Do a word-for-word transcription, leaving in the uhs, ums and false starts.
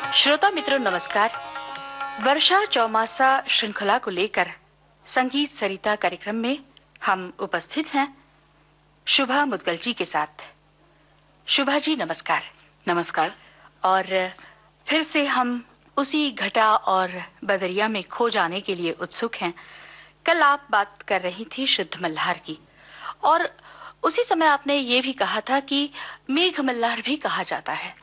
श्रोता मित्रों नमस्कार। वर्षा चौमासा श्रृंखला को लेकर संगीत सरिता कार्यक्रम में हम उपस्थित हैं शुभा मुदगल जी के साथ। शुभा जी नमस्कार। नमस्कार। और फिर से हम उसी घटा और बदरिया में खो जाने के लिए उत्सुक हैं। कल आप बात कर रही थी शुद्ध मल्हार की, और उसी समय आपने ये भी कहा था कि मेघ मल्हार भी कहा जाता है।